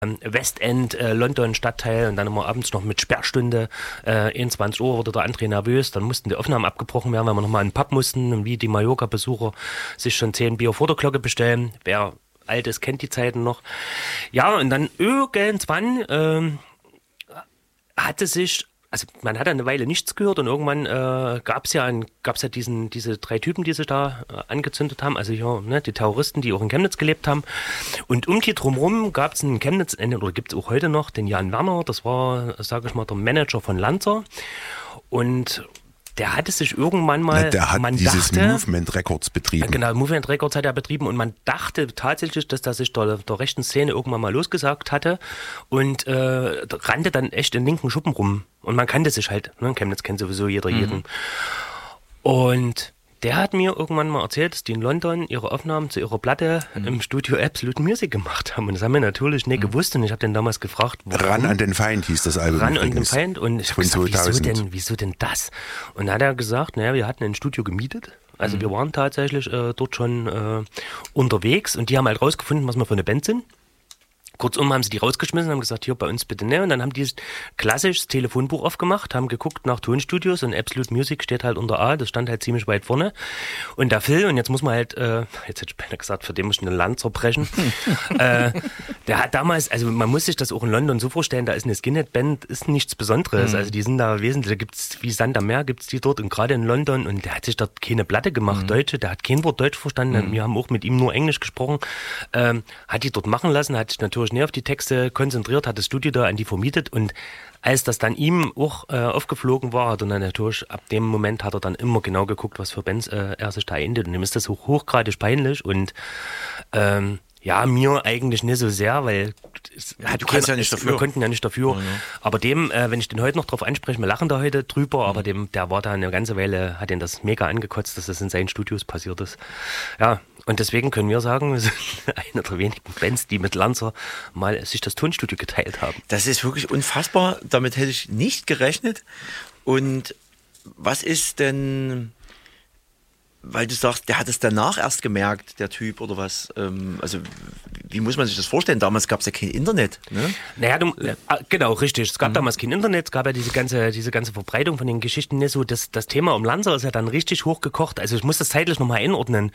Westend, London Stadtteil und dann immer abends noch mit Sperrstunde, 21 Uhr wurde der André nervös, dann mussten die Aufnahmen abgebrochen werden, weil wir nochmal in den Pub mussten, wie die Mallorca-Besucher sich schon 10 Bier vor der Glocke bestellen. Wer alt ist, kennt die Zeiten noch. Ja, und dann irgendwann hatte sich, also man hat eine Weile nichts gehört und irgendwann gab's ja diese 3 Typen, die sich da angezündet haben, also ja, ne, die Terroristen, die auch in Chemnitz gelebt haben. Und um die drumherum gab es in Chemnitz, oder gibt es auch heute noch, den Jan Werner, das war, sage ich mal, der Manager von Lanza. Und der hatte sich irgendwann mal... Der hat dieses Movement Records betrieben. Genau, Movement Records hat er betrieben und man dachte tatsächlich, dass der sich der rechten Szene irgendwann mal losgesagt hatte und rannte dann echt in linken Schuppen rum. Und man kannte sich halt, ne? Chemnitz kennt sowieso jeder jeden. Und der hat mir irgendwann mal erzählt, dass die in London ihre Aufnahmen zu ihrer Platte im Studio Absolute Music gemacht haben. Und das haben wir natürlich nicht gewusst. Und ich habe den damals gefragt, warum. Ran an den Feind hieß das Album. Ran an den Feind. Und ich habe gesagt, wieso denn das? Und dann hat er gesagt, naja, wir hatten ein Studio gemietet. Also wir waren tatsächlich dort schon unterwegs. Und die haben halt rausgefunden, was wir für eine Band sind. Kurzum haben sie die rausgeschmissen, haben gesagt, hier bei uns bitte ne. Und dann haben die klassisch das Telefonbuch aufgemacht, haben geguckt nach Tonstudios und Absolute Music steht halt unter A, das stand halt ziemlich weit vorne. Und der Phil, und jetzt muss man halt, jetzt hätte ich beinahe gesagt, für den muss ich eine Lanze zerbrechen. Der hat damals, also man muss sich das auch in London so vorstellen, da ist eine Skinhead-Band, ist nichts Besonderes. Also die sind da wesentlich, da gibt's wie Sand am Meer, gibt's die dort und gerade in London und der hat sich dort keine Platte gemacht, Deutsche, der hat kein Wort Deutsch verstanden, wir haben auch mit ihm nur Englisch gesprochen, hat die dort machen lassen, hat sich natürlich näher auf die Texte konzentriert, hat das Studio da an die vermietet und als das dann ihm auch aufgeflogen war, hat er dann natürlich, ab dem Moment hat er dann immer genau geguckt, was für Bands er sich da endet und ihm ist das hochgradig peinlich und ja, mir eigentlich nicht so sehr, weil du kannst ja nicht dafür. Wir konnten ja nicht dafür. Ja. Aber dem, wenn ich den heute noch drauf anspreche, wir lachen da heute drüber, aber der war da eine ganze Weile, hat ihn das mega angekotzt, dass das in seinen Studios passiert ist. Ja, und deswegen können wir sagen, wir sind eine der wenigen Bands, die mit Lanza mal sich das Tonstudio geteilt haben. Das ist wirklich unfassbar, damit hätte ich nicht gerechnet. Und was ist denn... Weil du sagst, der hat es danach erst gemerkt, der Typ, oder was? Also, wie muss man sich das vorstellen? Damals gab es ja kein Internet, ne? Naja, genau, richtig. Es gab damals kein Internet, es gab ja diese ganze Verbreitung von den Geschichten nicht so. Das Thema um Lanza ist ja dann richtig hochgekocht. Also, ich muss das zeitlich nochmal einordnen.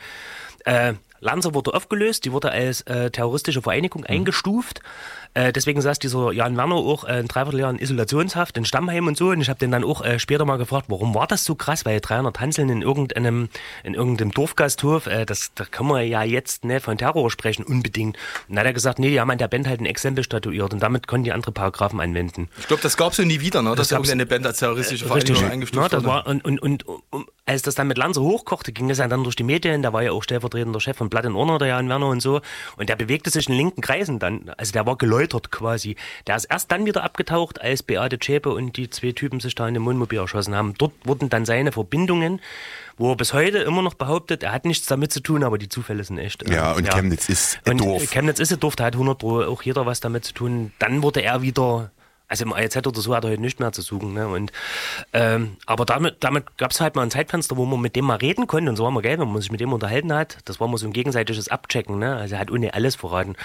Lanza wurde aufgelöst, die wurde als terroristische Vereinigung eingestuft. Deswegen saß dieser Jan Werner auch ein Dreivierteljahr in Isolationshaft, in Stammheim und so. Und ich habe den dann auch später mal gefragt, warum war das so krass? Weil 300 Hanseln in irgendeinem Dorfgasthof, da kann man ja jetzt nicht von Terror sprechen, unbedingt. Und dann hat er gesagt, nee, die haben an der Band halt ein Exempel statuiert und damit konnten die andere Paragraphen anwenden. Ich glaube, das gab es ja nie wieder, ne? Dass irgendeine Band als terroristische Vereinigung eingestuft wurde. War, und als das dann mit Lanza hochkochte, ging das ja dann durch die Medien. Da war ja auch stellvertretender Chef von Blood and Honor, der Jan Werner und so. Und der bewegte sich in linken Kreisen dann. Also der war geläutert quasi. Der ist erst dann wieder abgetaucht, als Beate Zschäpe und die 2 Typen sich da in dem Wohnmobil erschossen haben. Dort wurden dann seine Verbindungen, wo er bis heute immer noch behauptet, er hat nichts damit zu tun, aber die Zufälle sind echt. Ja, und Chemnitz ist ein Dorf. Chemnitz ist ein Dorf, da hat 100 Pro auch jeder was damit zu tun. Dann wurde er wieder... Also im AEZ oder so hat er heute nicht mehr zu suchen. Ne? Und, aber damit gab es halt mal ein Zeitfenster, wo man mit dem mal reden konnte. Und so war man geil, wenn man sich mit dem unterhalten hat. Das war mal so ein gegenseitiges Abchecken. Ne? Also er hat ohne alles verraten.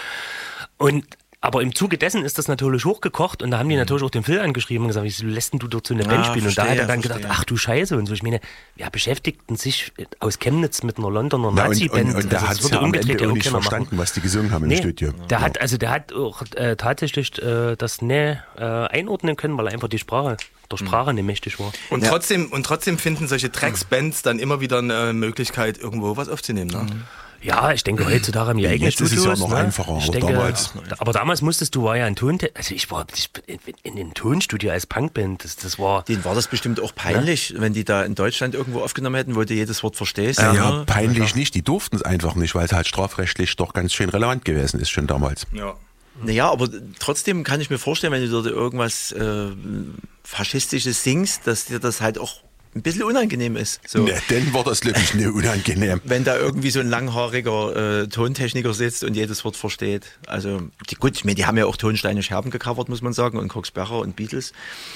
Aber im Zuge dessen ist das natürlich hochgekocht und da haben die natürlich auch den Phil angeschrieben und gesagt, wieso lässt du dort so eine Band spielen? Und da hat er dann gedacht, ach du Scheiße und so. Ich meine, wer beschäftigten sich aus Chemnitz mit einer Londoner Nazi-Band? Und der hat es ja am Ende auch nicht verstanden, was die gesungen haben im Studio. Der hat auch tatsächlich das einordnen können, weil er einfach der Sprache nicht mächtig war. Und trotzdem finden solche Drecksbands dann immer wieder eine Möglichkeit, irgendwo was aufzunehmen. Ne? Ja, ich denke, heutzutage haben die eigene Studios. Jetzt ist es ja noch einfacher. Aber damals war ja ein ich war in den Tonstudio als Punkband, das war... Denen war das bestimmt auch peinlich, wenn die da in Deutschland irgendwo aufgenommen hätten, wo du jedes Wort verstehst. Ja, peinlich nicht, die durften es einfach nicht, weil es halt strafrechtlich doch ganz schön relevant gewesen ist, schon damals. Ja. Naja, aber trotzdem kann ich mir vorstellen, wenn du dort irgendwas Faschistisches singst, dass dir das halt auch ein bisschen unangenehm ist. So. Ne, dann war das wirklich nicht unangenehm. Wenn da irgendwie so ein langhaariger Tontechniker sitzt und jedes Wort versteht. Also die haben ja auch Tonsteine Scherben gecovert, muss man sagen, und Cox Sparrow und Beatles.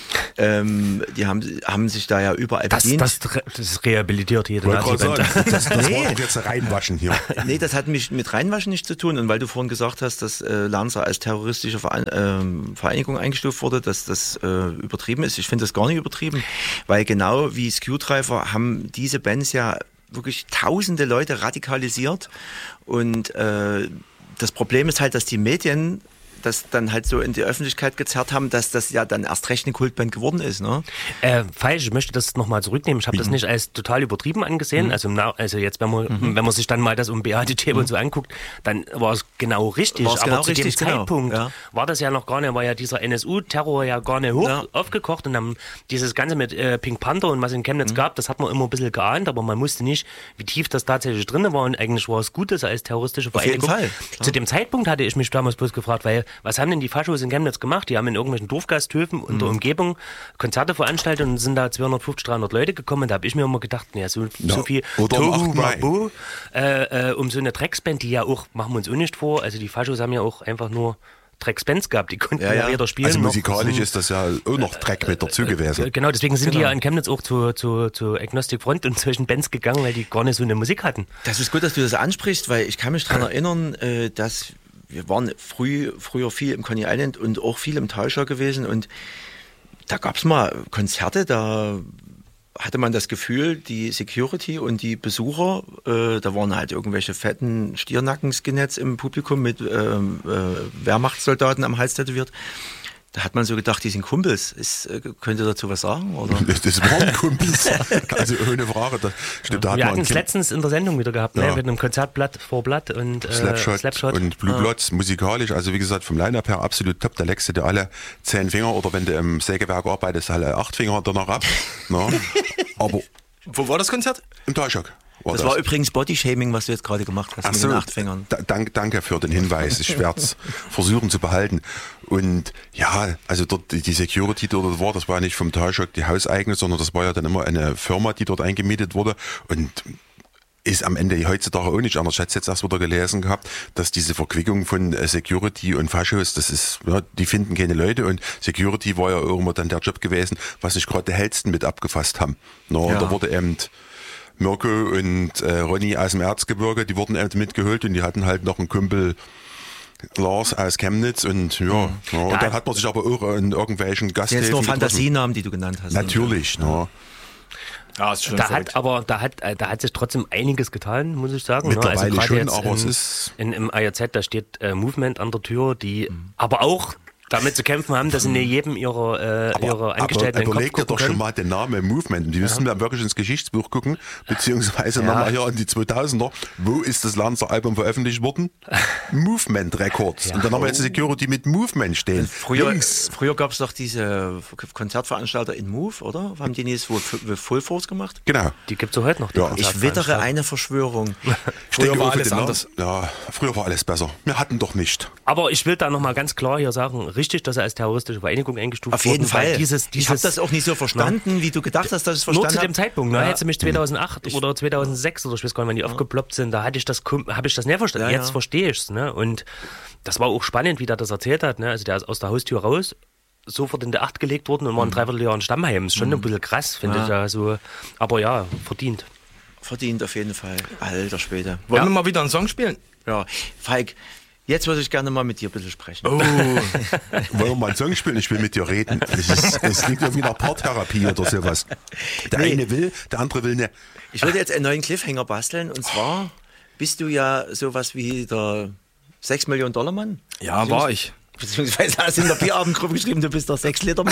Die haben sich da ja überall bedient. Das rehabilitiert jede Nazi-Band. Das war doch jetzt reinwaschen hier. Nee, das hat mich mit Reinwaschen nichts zu tun. Und weil du vorhin gesagt hast, dass Lanza als terroristische Vereinigung eingestuft wurde, dass das übertrieben ist. Ich finde das gar nicht übertrieben, weil genau wie Screwdriver haben diese Bands ja wirklich tausende Leute radikalisiert. Und das Problem ist halt, dass die Medien das dann halt so in die Öffentlichkeit gezerrt haben, dass das ja dann erst recht eine Kultband geworden ist. Ne? Falsch, ich möchte das nochmal zurücknehmen. Ich habe das nicht als total übertrieben angesehen. Also jetzt, wenn man sich dann mal das um Beate Zschäpe und so anguckt, dann war es genau richtig. Aber zu dem Zeitpunkt war das ja noch gar nicht, war ja dieser NSU-Terror ja gar nicht hoch aufgekocht und dann dieses Ganze mit Pink Panther und was in Chemnitz gab, das hat man immer ein bisschen geahnt, aber man wusste nicht, wie tief das tatsächlich drin war und eigentlich war es gut, dass er als terroristische Vereinigung. Auf jeden Fall. Zu dem Zeitpunkt hatte ich mich damals bloß gefragt, weil was haben denn die Faschos in Chemnitz gemacht? Die haben in irgendwelchen Dorfgasthöfen in der Umgebung Konzerte veranstaltet und sind da 250, 300 Leute gekommen. Und da habe ich mir immer gedacht, so viel Tohu Wabohu um so eine Drecksband, die ja auch, machen wir uns auch nicht vor, also die Faschos haben ja auch einfach nur Drecksbands gehabt, die konnten ja weder spielen. Also musikalisch ist das ja auch noch Dreck mit dazu gewesen. Genau, deswegen sind die ja in Chemnitz auch zu Agnostic Front und solchen Bands gegangen, weil die gar nicht so eine Musik hatten. Das ist gut, dass du das ansprichst, weil ich kann mich daran erinnern, dass wir waren früher viel im Coney Island und auch viel im Talscher gewesen und da gab es mal Konzerte, da hatte man das Gefühl, die Security und die Besucher, da waren halt irgendwelche fetten Stiernacken-Skinheads im Publikum mit Wehrmachtssoldaten am Hals tätowiert. Da hat man so gedacht, die sind Kumpels. Könnt ihr dazu was sagen? Oder? Das waren Kumpels. Also ohne Frage. Wir hatten es letztens in der Sendung wieder gehabt, ne? Mit einem Konzertblatt vor Blatt und Slapshot und Blue Bloods musikalisch. Also wie gesagt, vom Line-Up her absolut top. Da leckst du dir alle 10 Finger oder wenn du im Sägewerk arbeitest, alle 8 Finger danach ab. No? Aber wo war das Konzert? Im Talschock. Das war übrigens Bodyshaming, was du jetzt gerade gemacht hast mit den 8 Fingern. Danke für den Hinweis. Ich werde es versuchen zu behalten. Und ja, also dort die Security, die dort war, das war nicht vom Talschock die hauseigene, sondern das war ja dann immer eine Firma, die dort eingemietet wurde. Und ist am Ende heutzutage auch nicht anders. Ich hatte jetzt erst wieder gelesen gehabt, dass diese Verquickung von Security und Faschos, das ist, ja, die finden keine Leute und Security war ja irgendwo dann der Job gewesen, was nicht gerade die Hellsten mit abgefasst haben. No, ja. Da wurde eben Mirko und Ronny aus dem Erzgebirge, die wurden eben mitgeholt und die hatten halt noch einen Kumpel Lars aus Chemnitz und und dann hat man sich aber auch in irgendwelchen Gasthöfen jetzt nur Fantasienamen, die du genannt hast. Natürlich, ne? Ja, ist schon da hat sich trotzdem einiges getan, muss ich sagen. Mittlerweile also schon, jetzt aber es ist im AJZ, da steht Movement an der Tür, die aber auch damit zu kämpfen haben, dass in jedem ihrer Angestellten aber überleg dir doch schon mal den Namen Movement. Die müssen wir wirklich ins Geschichtsbuch gucken, beziehungsweise nochmal hier in die 2000er. Wo ist das Lanza-Album veröffentlicht worden? Movement Records. Und dann haben wir jetzt Security mit Movement stehen. Früher gab es doch diese Konzertveranstalter in Move, oder? Haben die nicht Full Force gemacht? Genau. Die gibt es heute noch. Ich wittere eine Verschwörung. Früher war alles anders. Ja, früher war alles besser. Wir hatten doch nicht. Aber ich will da nochmal ganz klar hier sagen, richtig, dass er als terroristische Vereinigung eingestuft wurde. Auf jeden Fall. Ich habe das auch nicht so verstanden, wie du gedacht hast, dass ich es verstanden habe. Nur zu dem Zeitpunkt. Ne? Hätte mich 2008 oder 2006 oder ich weiß gar nicht, wann die aufgeploppt sind, da habe ich das nicht verstanden. Jetzt verstehe ich es. Ne? Und das war auch spannend, wie der das erzählt hat. Ne? Also der ist aus der Haustür raus, sofort in der 8 gelegt worden und war ein Dreivierteljahr in Stammheim. Ist schon ein bisschen krass, finde ich ja so. Aber ja, verdient. Verdient auf jeden Fall. Alter Schwede. Wollen wir mal wieder einen Song spielen? Ja, Falk. Jetzt würde ich gerne mal mit dir ein bisschen sprechen. Oh. Wollen wir mal einen Song spielen? Ich will mit dir reden. Es klingt irgendwie nach Paartherapie oder sowas. Der eine will, der andere will nicht. Ich würde jetzt einen neuen Cliffhanger basteln. Und zwar bist du ja sowas wie der 6 Millionen Dollar Mann. Ja, war ich. Beziehungsweise hast du in der Bierabendgruppe geschrieben, du bist der 6-Liter-Mann.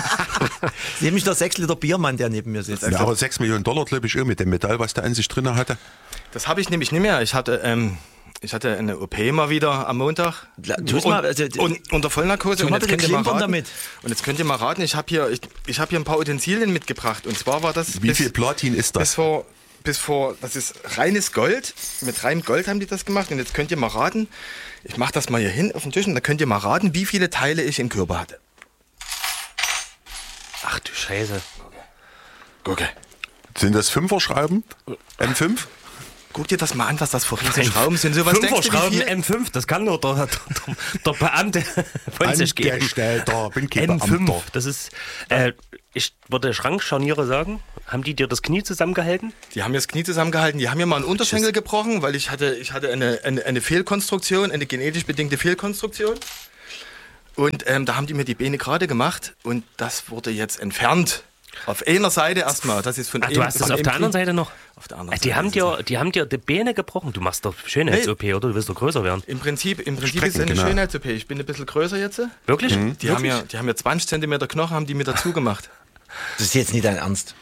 Nämlich der 6-Liter Biermann, der neben mir sitzt. Ja, aber 6 Millionen Dollar, glaube ich, mit dem Metall, was der an sich drin hatte. Das habe ich nämlich nicht mehr. Ich hatte eine OP mal wieder am Montag unter Vollnarkose und jetzt könnt ihr mal raten. Und jetzt könnt ihr mal raten, ich habe hier ein paar Utensilien mitgebracht und zwar war das wie viel Platin ist das? Bis vor das ist reines Gold, mit reinem Gold haben die das gemacht und jetzt könnt ihr mal raten, ich mache das mal hier hin auf den Tisch und dann könnt ihr mal raten, wie viele Teile ich im Körper hatte. Ach du Scheiße. Gucke. Sind das 5er-Schrauben? M5? Guck dir das mal an, was das für riesige Schrauben sind. So was 5er-Schrauben M5, das kann nur der Beamte von sich geben. Bin kein M5, Beamter. das ist, ich würde Schrankscharniere sagen. Haben die dir das Knie zusammengehalten? Die haben mir das Knie zusammengehalten, die haben mir mal einen Unterschenkel gebrochen, weil ich hatte eine Fehlkonstruktion, eine genetisch bedingte Fehlkonstruktion. Und da haben die mir die Beine gerade gemacht und das wurde jetzt entfernt. Auf einer Seite erstmal. Das ist von du hast das auf der anderen Seite noch? Auf der anderen die Seite. Die haben dir die Beine gebrochen. Du machst doch Schönheits-OP, oder? Du willst doch größer werden. Im Prinzip ist es eine Schönheits-OP. Ich bin ein bisschen größer jetzt. Wirklich? Die haben mir 20 cm Knochen haben die mir dazu gemacht. Das ist jetzt nicht dein Ernst.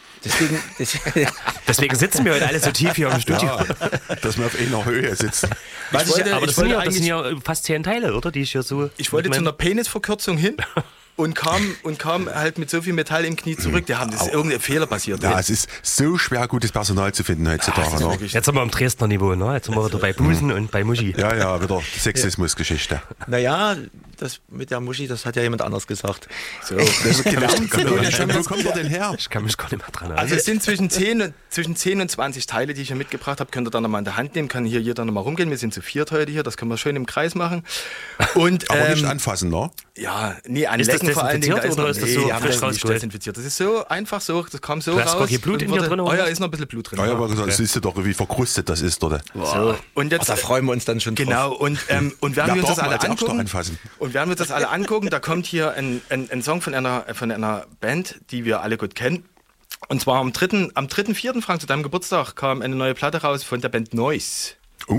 Deswegen sitzen wir heute alle so tief hier im Studio. Ja, dass wir auf einer Höhe sitzen. Aber das sind ja fast 10 Teile, oder? Die ich hier so. Ich wollte zu einer Penisverkürzung hin. Und kam halt mit so viel Metall im Knie zurück. Das ist irgendein Fehler passiert. Ja, es ist so schwer, gutes Personal zu finden heutzutage. Ja, jetzt sind wir am Dresdner Niveau, ne? Jetzt sind wir wieder bei Busen und bei Muschi. Ja, wieder Sexismusgeschichte. Naja, das mit der Muschi, das hat ja jemand anders gesagt. So, das ist gelernt. Wo kommt er denn her? Ich kann mich gar nicht mehr dran erinnern. Also es sind zwischen 10 und 20 Teile, die ich hier mitgebracht habe. Könnt ihr dann nochmal in der Hand nehmen, kann hier jeder nochmal rumgehen. Wir sind zu 4 heute hier, das können wir schön im Kreis machen. Und, aber nicht anfassen, ne? Ja, nee, anlecken vor allen Dingen. Oder ist das so frisch rausgeholt? Desinfiziert. Das ist so einfach so, das kam so raus. Du hast gar kein Blut in dir drin? Oh ja, ist noch ein bisschen Blut drin. Ja, aber das siehst du doch, wie verkrustet das ist, oder? So. Und jetzt, da freuen wir uns dann schon drauf. Genau, und während wir uns das alle angucken, da kommt hier ein Song von einer Band, die wir alle gut kennen. Und zwar am 3.4., Frank, zu deinem Geburtstag kam eine neue Platte raus von der Band Noise.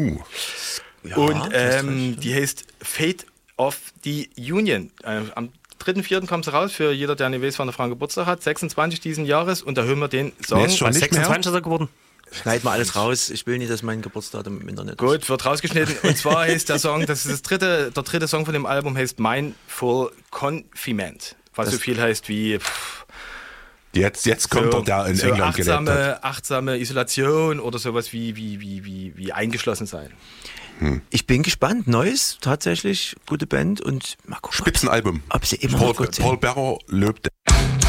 Ja, und die heißt Fate of the Union. Am 3.4. kommt sie raus, für jeder, der nicht weiß, wann der Frank Geburtstag hat, 26 diesen Jahres, und da hören wir den Song. Nee, schon 26 ist er geworden. Schneid mal alles raus, ich will nicht, dass mein Geburtstag im Internet ist. Gut, wird rausgeschnitten. Und zwar heißt der Song, das ist der dritte Song von dem Album, heißt Mindful Confinement. Was so viel heißt wie... Jetzt kommt der in England gelebt hat. Achtsame Isolation oder sowas wie eingeschlossen sein. Ich bin gespannt. Neues, tatsächlich, gute Band und mal gucken. Spitzenalbum. Ob sie immer noch gut sind. Paul Bearer lobt.